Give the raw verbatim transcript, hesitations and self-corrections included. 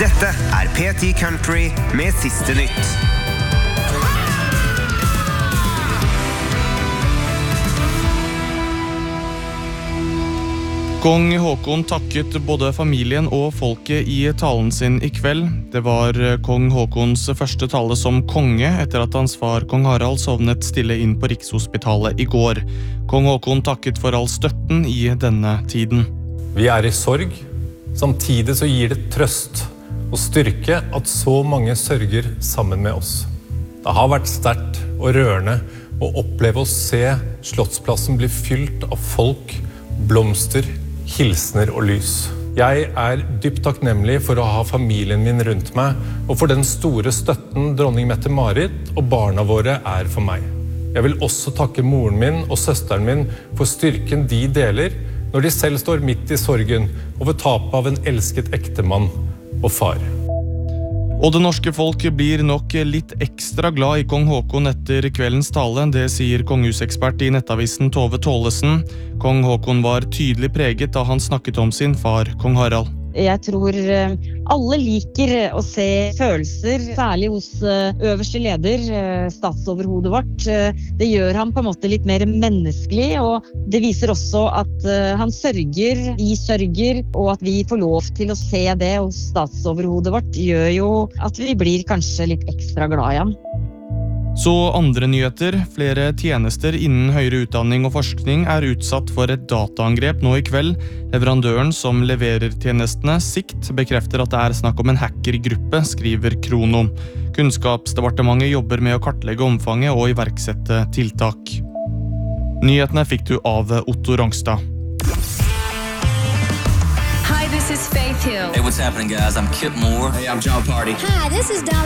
Dette er P ti Country med siste nytt. Kong Håkon takket både familien og folket i talen sin i kveld. Det var kong Håkons første tale som konge etter at hans far kong Harald sovnet stille inn på Rikshospitalet i går. Kong Håkon takket for all støtten i denne tiden. Vi er i sorg. Samtidig så gir det trøst og styrke at så mange sørger sammen med oss. Det har vært sterkt og rørende å oppleve å se Slottsplassen bli fylt av folk, blomster, hilsner og lys. Jeg er dypt takknemlig for å ha familien min rundt meg, og for den store støtten dronning Mette-Marit og barna våre er for meg. Jeg vil også takke moren min og søsteren min for styrken de deler når de selv står midt i sorgen over tapet av en elsket ektemann og far. Og det norske folk blir nok litt ekstra glad i kong Håkon etter kveldens tale, det sier kongehusekspert i nettavisen Tove Tålesen. Kong Håkon var tydelig preget da han snakket om sin far, kong Harald. Jeg tror alle liker å se følelser, særlig hos øverste leder, statsoverhodet vårt. Det gjør ham på en måte litt mer menneskelig, og det viser også at han sørger, vi sørger, og at vi får lov til å se det hos statsoverhodet vårt, gjør jo at vi blir kanskje litt ekstra glad i ham. Så andre nyheter. Flere tjenester innen høyere utdanning og forskning er utsatt for et dataangrep nå i kveld. Leverandøren som leverer tjenestene, Sikt, bekrefter at det er snakk om en hackergruppe, skriver Krono. Kunnskapsdepartementet jobber med å kartlegge omfanget og iverksette tiltak. Nyhetene fikk du av Otto Rangstad. Hi, this is Faith Hill. Hey, what's happening, guys? I'm Kip Moore. Hey, I'm John Party. Hi, this is Dolly